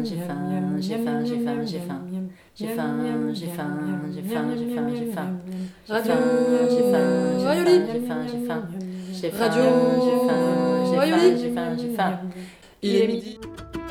j'ai faim, j'ai faim, j'ai faim, j'ai faim. J'ai faim, j'ai faim, j'ai faim, j'ai faim, j'ai faim. Radio J'ai faim, j'ai Rayoli. faim, j'ai faim, j'ai faim. J'ai faim, Radio j'ai faim, j'ai faim, Rayoli. j'ai faim, j'ai faim. Il est midi.